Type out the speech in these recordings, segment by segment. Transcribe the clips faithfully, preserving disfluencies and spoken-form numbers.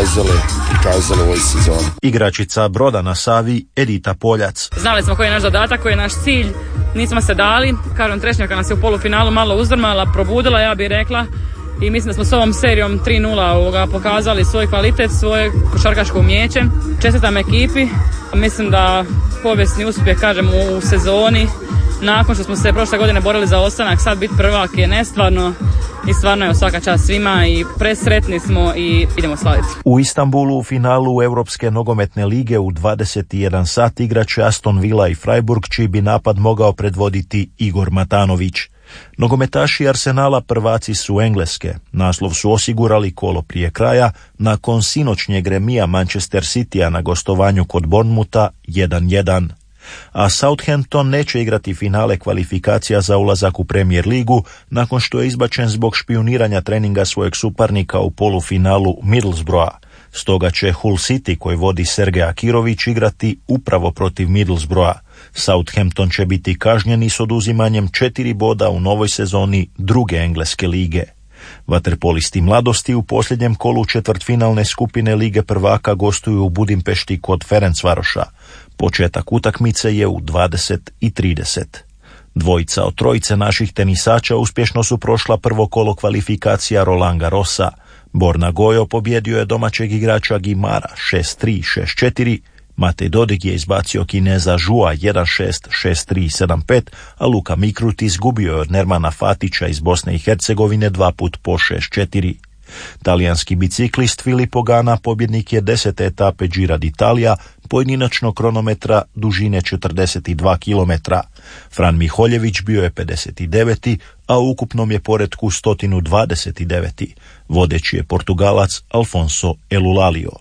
pokazali, pokazali u ovoj sezoni. Igračica Broda na Savi, Edita Poljac. Znali smo koji je naš zadatak, koji je naš cilj, nismo se dali. Kažem, Trešnjaka nas je u polufinalu malo uzdrmala, probudila, ja bih rekla. I mislim da smo s ovom serijom tri nula ovoga pokazali svoj kvalitet, svoje košarkaško umijeće. Čestitam ekipi. Mislim da povijesni uspjeh, kažem, u sezoni, nakon što smo se prošle godine borili za ostanak, sad biti prvak je nestvarno i stvarno je svaka čast svima i presretni smo i idemo slaviti. U Istanbulu u finalu Europske nogometne lige u dvadeset jedan sat igraće Aston Villa i Freiburg, čiji bi napad mogao predvoditi Igor Matanović. Nogometaši Arsenala prvaci su Engleske. Naslov su osigurali kolo prije kraja nakon sinoćnjeg remija Manchester Citya na gostovanju kod Bournemoutha jedan jedan. A Southampton neće igrati finale kvalifikacija za ulazak u Premier ligu nakon što je izbačen zbog špijuniranja treninga svojeg suparnika u polufinalu Middlesbrougha. Stoga će Hull City, koji vodi Sergej Akirović, igrati upravo protiv Middlesbrougha. Southampton će biti kažnjeni s oduzimanjem četiri boda u novoj sezoni druge engleske lige. Vaterpolisti Mladosti u posljednjem kolu četvrtfinalne skupine Lige prvaka gostuju u Budimpešti kod Ferencvaroša. Početak utakmice je u dvadeset i trideset. Dvojica od trojice naših tenisača uspješno su prošla prvo kolo kvalifikacija Roland Garrosa. Borna Gojo pobjedio je domaćeg igrača Gimara šest tri šest četiri, Matej Dodig je izbacio Kineza Žua jedan šest šest tri sedam pet, a Luka Mikrut izgubio je od Nermana Fatića iz Bosne i Hercegovine dva put po šest četiri. Talijanski biciklist Filippo Ganna pobjednik je desete etape Gira d'Italia, pojedinačnog kronometra dužine četrdeset dva kilometra. Fran Miholjević bio je pedeset deveti, a u ukupnom je poretku sto dvadeset deveti. Vodeći je Portugalac Alfonso Elulalio.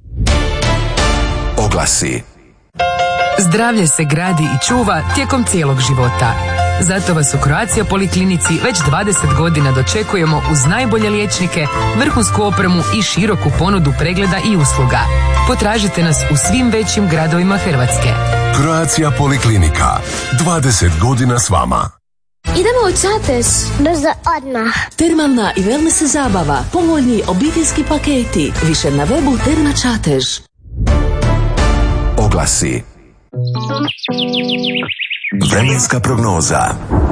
Oglasi. Zdravlje se gradi i čuva tijekom cijelog života. Zato vas u Croatia Poliklinici već dvadeset godina dočekujemo uz najbolje liječnike, vrhunsku opremu i široku ponudu pregleda i usluga. Potražite nas u svim većim gradovima Hrvatske. Croatia Poliklinika. dvadeset godina s vama. Idemo u Čatež. Brzo odmah. Termalna i wellness zabava. Povoljni obiteljski paketi. Više na webu Terma Čatež. Oglasi. Vremenska prognoza.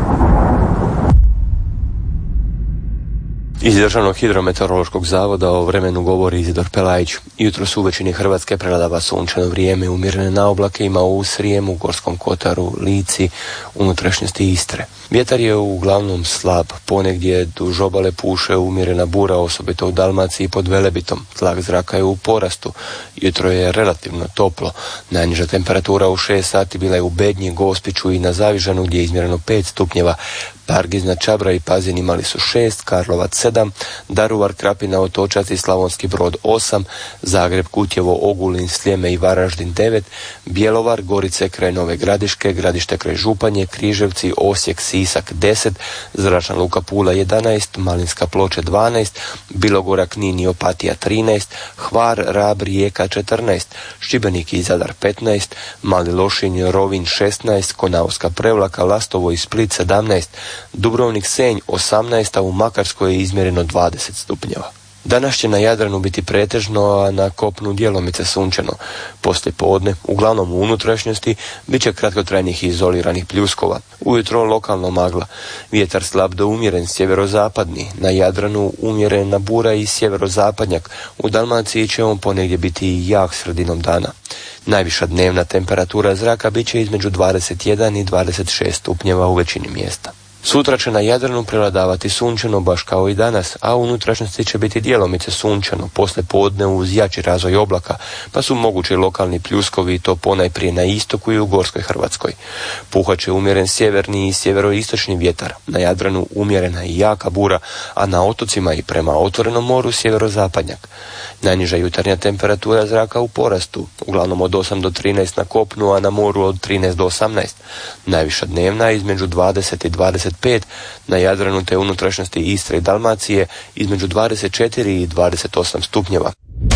Iz Državnog hidrometeorološkog zavoda o vremenu govori Izidor Pelajić. Jutros u većini Hrvatske prevladava sunčano vrijeme, umjerene naoblake ima u Srijemu, Gorskom kotaru, Lici, unutrašnjosti Istre. Vjetar je uglavnom slab, ponegdje duž obale puše umjerena bura, osobito u Dalmaciji pod Velebitom. Tlak zraka je u porastu, jutro je relativno toplo. Najniža temperatura u šest sati bila je u Bednji, Gospiću i na Zavižanu gdje je izmjereno pet stupnjeva. Park iznad Čabra i Pazin imali su šest, Karlovac sedam, Daruvar, Krapina, Otočac i Slavonski Brod osam, Zagreb, Kutjevo, Ogulin, Sljeme i Varaždin devet, Bjelovar, Gorice kraj Nove Gradiške, Gradište kraj Županje, Križevci, Osijek, Sisak deset, Zračna luka Pula jedanaest, Malinska Ploče dvanaest, Bilogora, Knin i Opatija trinaest, Hvar, Rab, Rijeka četrnaest, Šibenik i Zadar petnaest, Mali Lošinj, Rovinj šesnaest, Konavska Prevlaka, Lastovo i Split sedamnaest, Dubrovnik, Senj osamnaest, a u Makarskoj je izmjereno dvadeset stupnjeva. Danas će na Jadranu biti pretežno, a na kopnu djelomice sunčano. Poslije podne, uglavnom u unutrašnjosti, bit će kratkotrajnih i izoliranih pljuskova. Ujutro lokalno magla. Vjetar slab do umjeren sjeverozapadni. Na Jadranu umjerena bura i sjeverozapadnjak. U Dalmaciji će on ponegdje biti i jak sredinom dana. Najviša dnevna temperatura zraka bit će između dvadeset jedan i dvadeset šest stupnjeva u većini mjesta. Sutra će na Jadranu prevladavati sunčano baš kao i danas, a u unutrašnjosti će biti djelomice sunčano, poslije podne uz jači razvoj oblaka, pa su mogući lokalni pljuskovi i to ponajprije na istoku i u Gorskoj Hrvatskoj. Puhat će umjeren sjeverni i sjeveroistočni vjetar, na Jadranu umjerena i jaka bura, a na otocima i prema otvorenom moru sjeverozapadnjak. Najniža jutarnja temperatura zraka u porastu, uglavnom od osam do trinaest na kopnu, a na moru od trinaest do osamnaest. Najviša dnevna između dvadeset i dvadeset pet, na Jadranu te unutrašnjosti Istre i Dalmacije između dvadeset četiri i dvadeset osam stupnjeva.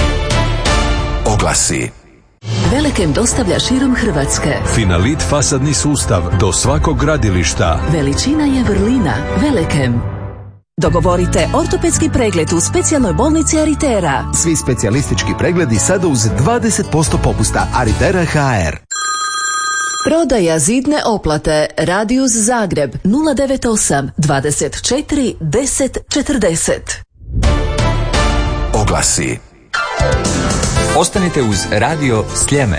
Oglasi. Velekem dostavlja širom Hrvatske. Finalit fasadni sustav do svakog gradilišta. Veličina je vrlina. Velekem. Dogovorite ortopedski pregled u specijalnoj bolnici Aritera. Svi specijalistički pregledi sada uz dvadeset posto popusta. Aritera ha er. Prodaja zidne oplate. Radius Zagreb nula devet osam dvadeset četiri deset četrdeset. Oglasi. Ostanite uz Radio Sljeme.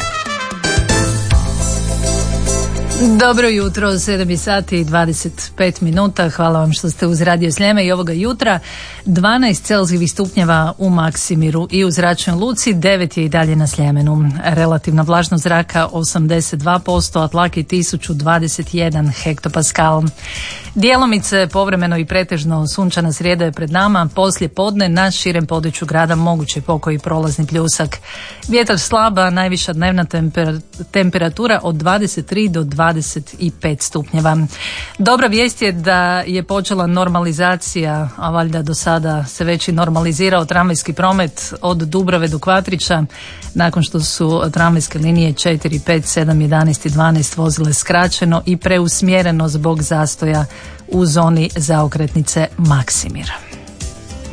Dobro jutro, sedam sati i dvadeset pet minuta. Hvala vam što ste uz Radio Sljeme i ovoga jutra. dvanaest celzijevih stupnjeva u Maksimiru i u zračnoj luci, devet je i dalje na Sljemenu. Relativna vlažnost zraka osamdeset dva posto, a tlak je tisuću dvadeset jedan hektopaskal. Djelomice, povremeno i pretežno sunčana srijeda je pred nama. Poslije podne na širem području grada moguće pokoji prolazni pljusak. Vjetar slaba, najviša dnevna temper- temperatura od dvadeset tri do dvadeset pet stupnjeva. Dobra vijest je da je počela normalizacija, a valjda do sada se već i normalizirao tramvajski promet od Dubrave do Kvatrića, nakon što su tramvajske linije četiri, pet, sedam, jedanaest i dvanaest vozile skraćeno i preusmjereno zbog zastoja u zoni zaokretnice Maksimir.